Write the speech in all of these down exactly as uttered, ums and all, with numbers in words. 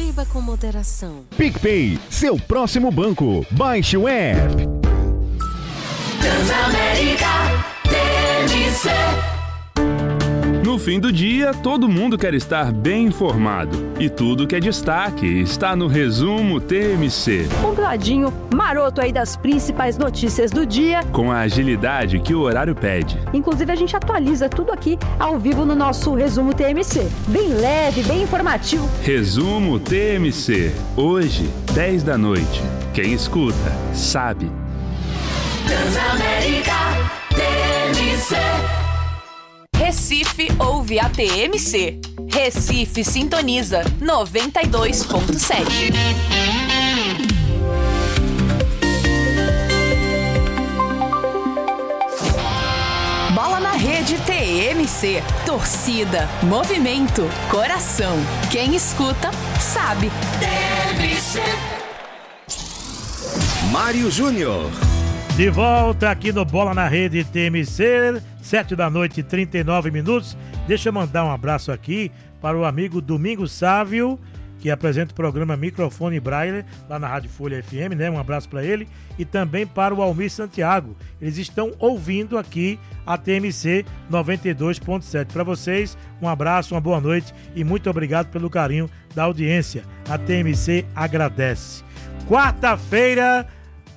Beba com moderação. PicPay, seu próximo banco. Baixe o app. Transamérica T M C. No fim do dia, todo mundo quer estar bem informado. E tudo que é destaque está no Resumo T M C. Um gladinho maroto aí das principais notícias do dia. Com a agilidade que o horário pede. Inclusive, a gente atualiza tudo aqui ao vivo no nosso Resumo T M C. Bem leve, bem informativo. Resumo T M C. Hoje, dez da noite. Quem escuta, sabe. Transamérica T M C. Recife ouve a T M C. Recife sintoniza noventa e dois ponto sete. Bola na rede T M C. Torcida, movimento, coração. Quem escuta, sabe. T M C. Mário Júnior. De volta aqui no Bola na Rede T M C, sete da noite e trinta e nove minutos. Deixa eu mandar um abraço aqui para o amigo Domingos Sávio, que apresenta o programa Microfone Braille, lá na Rádio Folha F M, né? Um abraço para ele. E também para o Almir Santiago. Eles estão ouvindo aqui a T M C noventa e dois ponto sete. Para vocês, um abraço, uma boa noite e muito obrigado pelo carinho da audiência. A T M C agradece. Quarta-feira,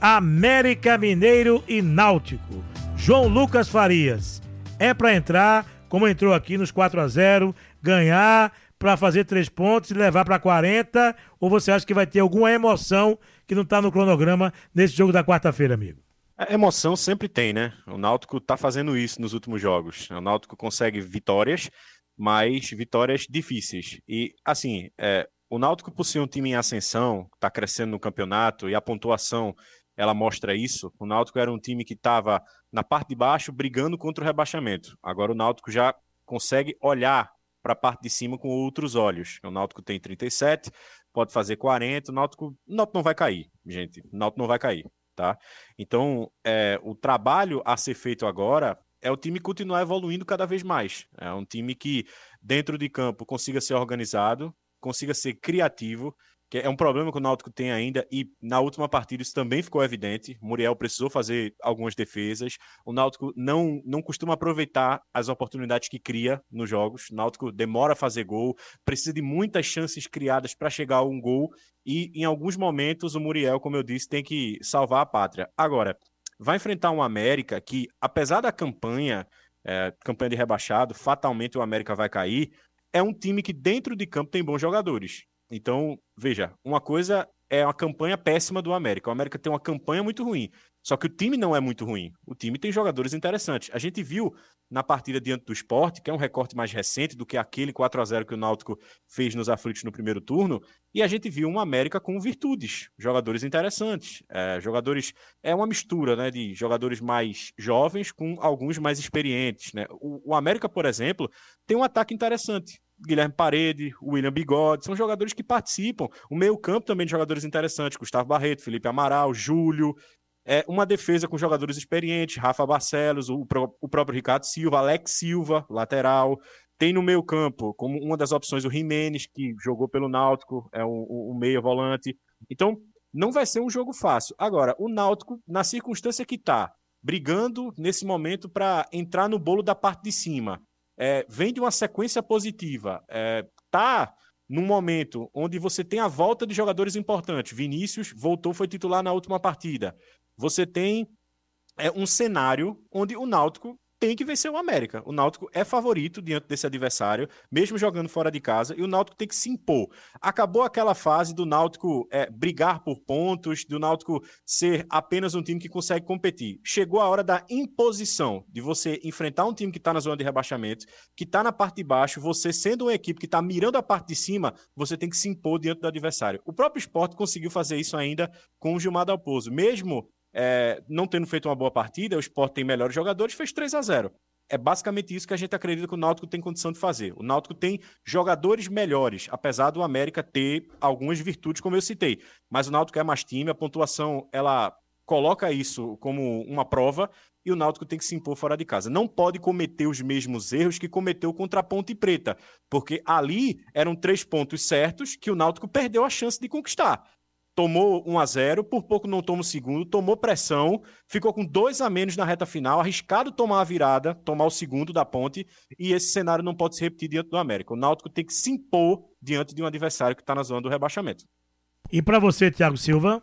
América Mineiro e Náutico. João Lucas Farias, é para entrar, como entrou aqui nos quatro a zero, ganhar para fazer três pontos e levar para quarenta, ou você acha que vai ter alguma emoção que não está no cronograma nesse jogo da quarta-feira, amigo? A emoção sempre tem, né? O Náutico tá fazendo isso nos últimos jogos. O Náutico consegue vitórias, mas vitórias difíceis. E, assim, é, o Náutico, por ser um time em ascensão, tá crescendo no campeonato, e a pontuação ela mostra isso. O Náutico era um time que estava na parte de baixo brigando contra o rebaixamento. Agora o Náutico já consegue olhar para a parte de cima com outros olhos. O Náutico tem trinta e sete, pode fazer quarenta, o Náutico, o Náutico não vai cair, gente. O Náutico não vai cair, tá? Então, é, o trabalho a ser feito agora é o time continuar evoluindo cada vez mais. É um time que, dentro de campo, consiga ser organizado, consiga ser criativo, que é um problema que o Náutico tem ainda, e na última partida isso também ficou evidente. O Muriel precisou fazer algumas defesas. O Náutico não, não costuma aproveitar as oportunidades que cria nos jogos. O Náutico demora a fazer gol, precisa de muitas chances criadas para chegar a um gol, e em alguns momentos o Muriel, como eu disse, tem que salvar a pátria. Agora, vai enfrentar um América que, apesar da campanha, é, campanha de rebaixado, fatalmente o América vai cair, é um time que dentro de campo tem bons jogadores. Então, veja, uma coisa é uma campanha péssima do América. O América tem uma campanha muito ruim, só que o time não é muito ruim. O time tem jogadores interessantes. A gente viu na partida diante do Sport, que é um recorte mais recente do que aquele quatro a zero que o Náutico fez nos aflitos no primeiro turno, e a gente viu um América com virtudes, jogadores interessantes. É, jogadores, é uma mistura, né, de jogadores mais jovens com alguns mais experientes, né? O, o América, por exemplo, tem um ataque interessante. Guilherme Parede, William Bigode, são jogadores que participam. O meio-campo também de jogadores interessantes, Gustavo Barreto, Felipe Amaral, Júlio. É uma defesa com jogadores experientes, Rafa Barcelos, o, pró- o próprio Ricardo Silva, Alex Silva, lateral. Tem no meio-campo, como uma das opções, o Jimenez, que jogou pelo Náutico, é o, o, o meia-volante. Então, não vai ser um jogo fácil. Agora, o Náutico, na circunstância que está, brigando nesse momento para entrar no bolo da parte de cima, É, vem de uma sequência positiva, é, tá num momento onde você tem a volta de jogadores importantes. Vinícius voltou, foi titular na última partida. Você tem é, um cenário onde o Náutico tem que vencer o América. O Náutico é favorito diante desse adversário, mesmo jogando fora de casa, e o Náutico tem que se impor. Acabou aquela fase do Náutico é, brigar por pontos, do Náutico ser apenas um time que consegue competir. Chegou a hora da imposição, de você enfrentar um time que está na zona de rebaixamento, que está na parte de baixo, você sendo uma equipe que está mirando a parte de cima, você tem que se impor diante do adversário. O próprio Sport conseguiu fazer isso ainda com o Gilmar Dalpozo. Mesmo É, não tendo feito uma boa partida, o Sport tem melhores jogadores, fez três a zero. É basicamente isso que a gente acredita que o Náutico tem condição de fazer. O Náutico tem jogadores melhores, apesar do América ter algumas virtudes, como eu citei. Mas o Náutico é mais time, a pontuação ela coloca isso como uma prova, e o Náutico tem que se impor fora de casa. Não pode cometer os mesmos erros que cometeu contra a Ponte Preta, porque ali eram três pontos certos que o Náutico perdeu a chance de conquistar. Tomou um a zero, por pouco não toma o segundo, tomou pressão, ficou com dois a menos na reta final, arriscado tomar a virada, tomar o segundo da Ponte, e esse cenário não pode se repetir diante do América. O Náutico tem que se impor diante de um adversário que está na zona do rebaixamento. E para você, Thiago Silva?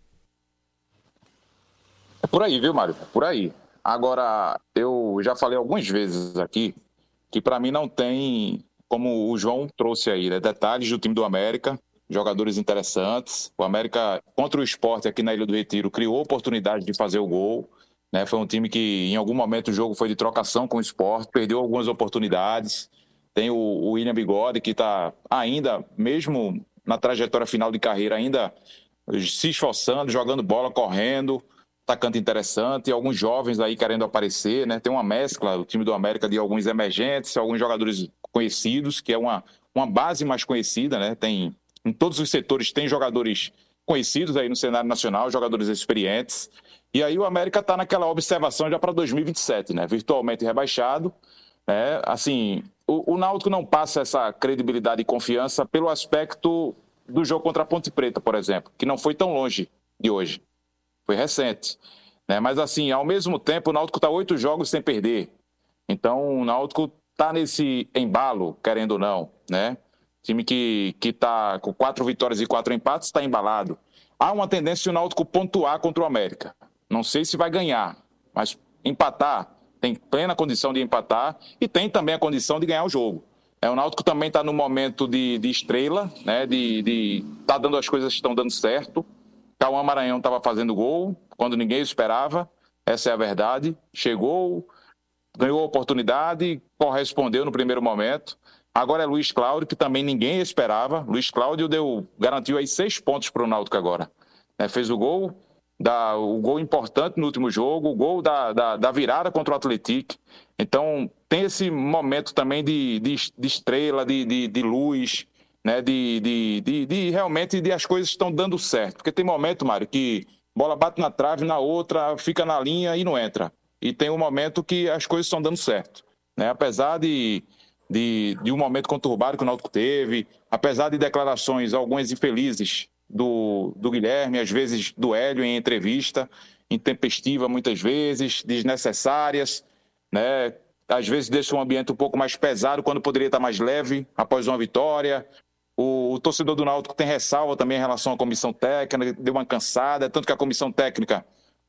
É por aí, viu, Mário? É por aí. Agora, eu já falei algumas vezes aqui que para mim não tem, como o João trouxe aí, né, detalhes do time do América, jogadores interessantes. O América, contra o Sport aqui na Ilha do Retiro, criou oportunidade de fazer o gol. Né? Foi um time que, em algum momento, o jogo foi de trocação com o Sport, perdeu algumas oportunidades. Tem o, o William Bigode, que está ainda, mesmo na trajetória final de carreira, ainda se esforçando, jogando bola, correndo, atacante interessante. E alguns jovens aí querendo aparecer. Né? Tem uma mescla, o time do América, de alguns emergentes, alguns jogadores conhecidos, que é uma, uma base mais conhecida, né? Tem... Em todos os setores tem jogadores conhecidos aí no cenário nacional, jogadores experientes. E aí o América está naquela observação já para dois mil e vinte e sete, né? Virtualmente rebaixado. Né? Assim, o, o Náutico não passa essa credibilidade e confiança pelo aspecto do jogo contra a Ponte Preta, por exemplo, que não foi tão longe de hoje. Foi recente. Né? Mas assim, ao mesmo tempo, o Náutico está oito jogos sem perder. Então o Náutico está nesse embalo, querendo ou não, né? Time que está com quatro vitórias e quatro empates está embalado. Há uma tendência o Náutico pontuar contra o América. Não sei se vai ganhar, mas empatar, tem plena condição de empatar e tem também a condição de ganhar o jogo. É, o Náutico também está no momento de, de estrela, né, de, de tá dando as coisas que estão dando certo. Cauã Maranhão estava fazendo gol quando ninguém esperava, essa é a verdade. Chegou, ganhou a oportunidade, correspondeu no primeiro momento. Agora é Luiz Cláudio, que também ninguém esperava. Luiz Cláudio deu, garantiu aí seis pontos para o Náutico agora. É, fez o gol, da, o gol importante no último jogo, o gol da, da, da virada contra o Atlético. Então, tem esse momento também de, de, de estrela, de, de, de luz, né? de, de, de, de realmente de as coisas estão dando certo. Porque tem momento, Mário, que bola bate na trave, na outra, fica na linha e não entra. E tem um momento que as coisas estão dando certo. Né? Apesar de... De, de um momento conturbado que o Náutico teve, apesar de declarações, algumas infelizes do, do Guilherme, às vezes do Hélio em entrevista, intempestiva muitas vezes, desnecessárias, né? Às vezes deixa um ambiente um pouco mais pesado quando poderia estar mais leve após uma vitória. O, o torcedor do Náutico tem ressalva também em relação à comissão técnica, deu uma cansada, tanto que a comissão técnica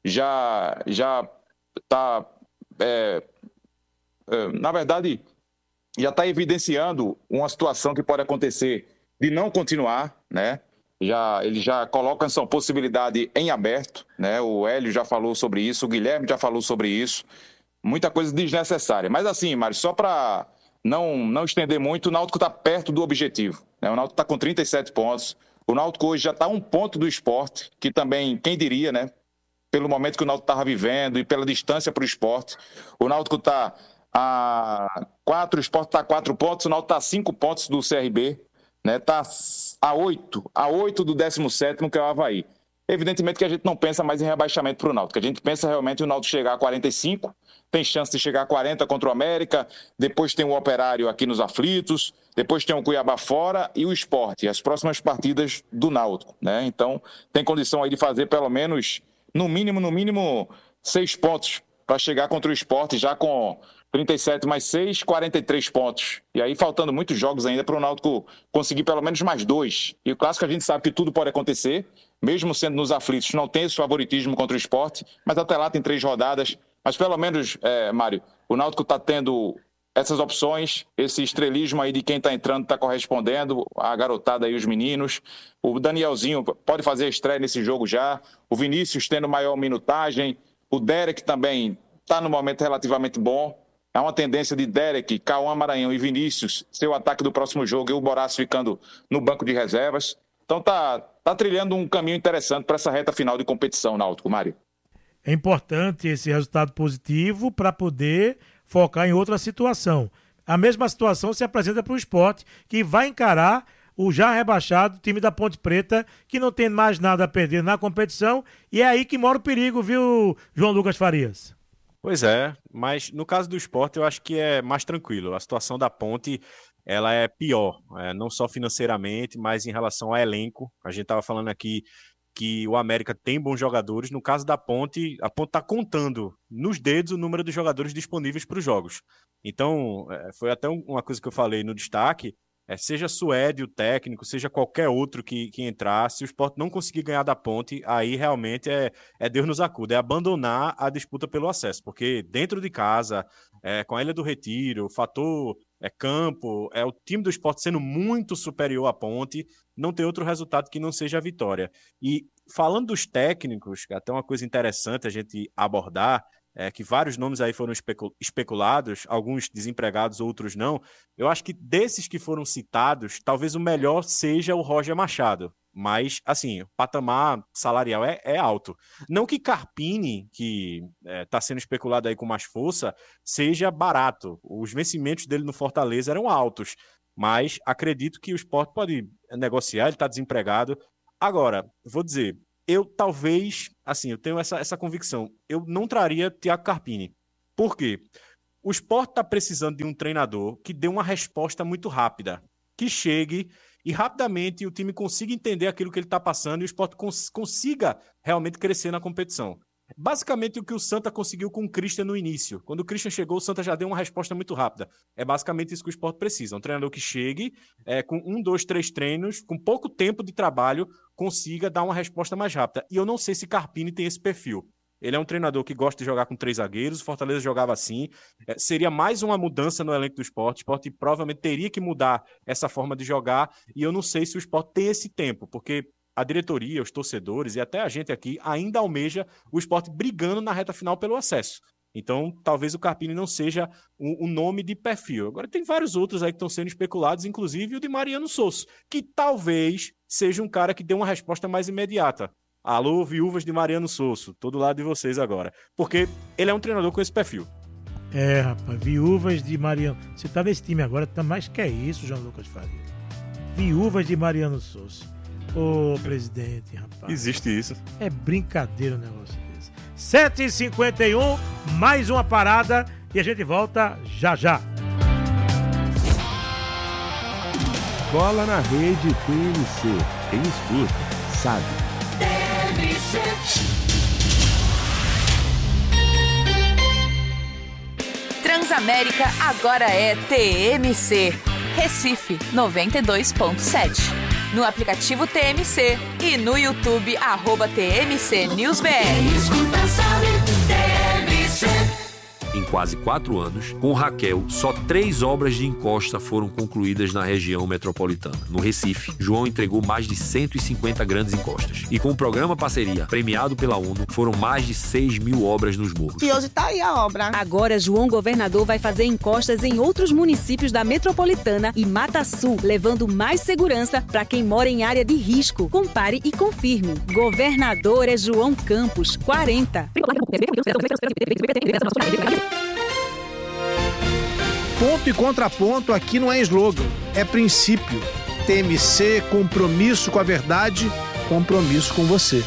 já já está, é, é, na verdade... já está evidenciando uma situação que pode acontecer de não continuar, né? Já, ele já coloca essa possibilidade em aberto, né? O Hélio já falou sobre isso, o Guilherme já falou sobre isso. Muita coisa desnecessária. Mas assim, Mário, só para não, não estender muito, o Náutico está perto do objetivo. Né? O Náutico está com trinta e sete pontos. O Náutico hoje já está a um ponto do Sport, que também, quem diria, né? Pelo momento que o Náutico estava vivendo e pela distância para o Sport. O Náutico está... A quatro, o Sport está a quatro pontos, o Náutico está a cinco pontos do C R B, né? Está a oito, a oito do décimo sétimo, que é o Avaí. Evidentemente que a gente não pensa mais em rebaixamento para o Náutico, a gente pensa realmente o Náutico chegar a quarenta e cinco, tem chance de chegar a quarenta contra o América, depois tem o Operário aqui nos aflitos, depois tem o Cuiabá fora e o Sport, as próximas partidas do Náutico, né? Então tem condição aí de fazer pelo menos, no mínimo, no mínimo, seis pontos para chegar contra o Sport já com trinta e sete mais seis, quarenta e três pontos. E aí faltando muitos jogos ainda para o Náutico conseguir pelo menos mais dois. E o clássico a gente sabe que tudo pode acontecer, mesmo sendo nos aflitos, não tem esse favoritismo contra o Sport, mas até lá tem três rodadas. Mas pelo menos, é, Mário, o Náutico está tendo essas opções, esse estrelismo aí de quem está entrando está correspondendo, a garotada aí, os meninos. O Danielzinho pode fazer a estreia nesse jogo já, o Vinícius tendo maior minutagem, o Derek também está no momento relativamente bom. Há uma tendência de Derek, Cauã Maranhão e Vinícius ser o ataque do próximo jogo e o Boraço ficando no banco de reservas. Então tá, tá trilhando um caminho interessante para essa reta final de competição, Náutico, Mário. É importante esse resultado positivo para poder focar em outra situação. A mesma situação se apresenta para o Sport, que vai encarar o já rebaixado time da Ponte Preta, que não tem mais nada a perder na competição, e é aí que mora o perigo, viu, João Lucas Farias? Pois é, mas no caso do Sport eu acho que é mais tranquilo. A situação da Ponte, ela é pior, é, não só financeiramente, mas em relação ao elenco. A gente estava falando aqui que o América tem bons jogadores. No caso da Ponte, a Ponte está contando nos dedos o número de jogadores disponíveis para os jogos. Então, é, foi até uma coisa que eu falei no destaque, é, seja Suede o técnico, seja qualquer outro que, que entrar, se o Sport não conseguir ganhar da Ponte, aí realmente é, é Deus nos acuda, é abandonar a disputa pelo acesso, porque dentro de casa, é, com a Ilha do Retiro, o fator é, campo, é o time do Sport sendo muito superior à Ponte, não tem outro resultado que não seja a vitória. E falando dos técnicos, até uma coisa interessante a gente abordar, é que vários nomes aí foram especu- especulados, alguns desempregados, outros não. Eu acho que desses que foram citados, talvez o melhor seja o Roger Machado. Mas, assim, o patamar salarial é, é alto. Não que Carpini, que está é, sendo especulado aí com mais força, seja barato. Os vencimentos dele no Fortaleza eram altos. Mas acredito que o Sport pode negociar, ele está desempregado. Agora, vou dizer... Eu talvez, assim, eu tenho essa, essa convicção, eu não traria Thiago Carpini. Por quê? O Sport está precisando de um treinador que dê uma resposta muito rápida, que chegue e rapidamente o time consiga entender aquilo que ele está passando e o Sport cons- consiga realmente crescer na competição. Basicamente o que o Santa conseguiu com o Christian no início. Quando o Christian chegou, o Santa já deu uma resposta muito rápida. É basicamente isso que o Sport precisa. Um treinador que chegue, é, com um, dois, três treinos, com pouco tempo de trabalho, consiga dar uma resposta mais rápida. E eu não sei se Carpini tem esse perfil. Ele é um treinador que gosta de jogar com três zagueiros, o Fortaleza jogava assim. É, seria mais uma mudança no elenco do Sport. O Sport provavelmente teria que mudar essa forma de jogar. E eu não sei se o Sport tem esse tempo, porque... a diretoria, os torcedores e até a gente aqui ainda almeja o Sport brigando na reta final pelo acesso. Então, talvez o Carpini não seja um, um nome de perfil. Agora, tem vários outros aí que estão sendo especulados, inclusive o de Mariano Sosso, que talvez seja um cara que dê uma resposta mais imediata. Alô, viúvas de Mariano Sosso, tô do lado de vocês agora. Porque ele é um treinador com esse perfil. É, rapaz, viúvas de Mariano... Você tá nesse time agora, tá mais que é isso, João Lucas Faria. Viúvas de Mariano Sosso. Ô, presidente, rapaz. Existe isso. É brincadeira o negócio desse. sete e cinquenta e um, mais uma parada e a gente volta já já. Bola na Rede T M C. Quem escuta, sabe. T M C. Transamérica agora é T M C. Recife noventa e dois ponto sete. No aplicativo T M C e no YouTube, arroba T M C News B R. Quem escuta sabe, T M C. Em quase quatro anos, com Raquel, só três obras de encosta foram concluídas na região metropolitana. No Recife, João entregou mais de cento e cinquenta grandes encostas. E com o programa Parceria, premiado pela ONU, foram mais de seis mil obras nos morros. E hoje tá aí a obra. Agora, João Governador vai fazer encostas em outros municípios da metropolitana e Mata Sul, levando mais segurança para quem mora em área de risco. Compare e confirme. Governador é João Campos, quarenta. Ponto e contraponto aqui não é slogan, é princípio. T M C, compromisso com a verdade, compromisso com você.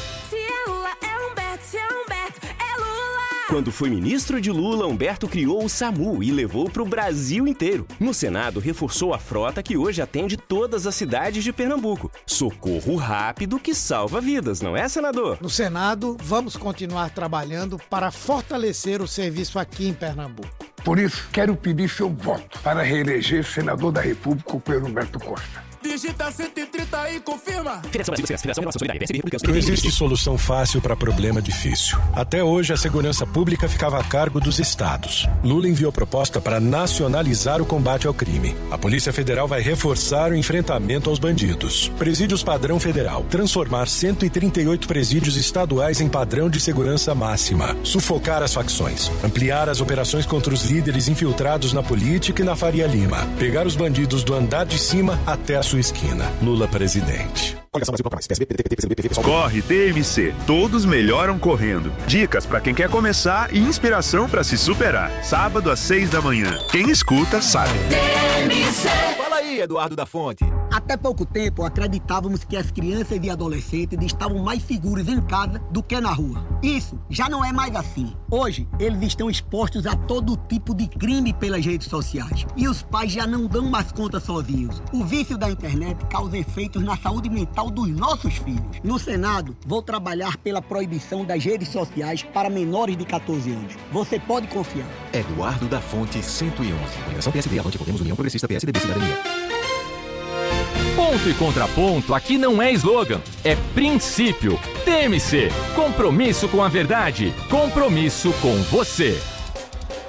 Quando foi ministro de Lula, Humberto criou o SAMU e levou para o Brasil inteiro. No Senado, reforçou a frota que hoje atende todas as cidades de Pernambuco. Socorro rápido que salva vidas, não é, senador? No Senado, vamos continuar trabalhando para fortalecer o serviço aqui em Pernambuco. Por isso, quero pedir seu voto para reeleger senador da República, o Pedro Humberto Costa. Digita cento e trinta e confirma. Não existe solução fácil para problema difícil. Até hoje, a segurança pública ficava a cargo dos estados. Lula enviou proposta para nacionalizar o combate ao crime. A Polícia Federal vai reforçar o enfrentamento aos bandidos. Presídios padrão federal. Transformar cento e trinta e oito presídios estaduais em padrão de segurança máxima. Sufocar as facções. Ampliar as operações contra os líderes infiltrados na política e na Faria Lima. Pegar os bandidos do andar de cima até a sua esquina. Lula presidente. Corre T M C. Todos melhoram correndo. Dicas para quem quer começar e inspiração para se superar. Sábado às seis da manhã. Quem escuta sabe. T M C. Fala aí, Eduardo da Fonte. A Até pouco tempo, acreditávamos que as crianças e adolescentes estavam mais seguros em casa do que na rua. Isso já não é mais assim. Hoje, eles estão expostos a todo tipo de crime pelas redes sociais. E os pais já não dão mais conta sozinhos. O vício da internet causa efeitos na saúde mental dos nossos filhos. No Senado, vou trabalhar pela proibição das redes sociais para menores de catorze anos. Você pode confiar. Eduardo da Fonte, cento e onze. Organização P S D, Avante Podemos, União Progressista, P S D B, Cidadania. Ponto e contraponto aqui não é slogan, é princípio. T M C, compromisso com a verdade, compromisso com você.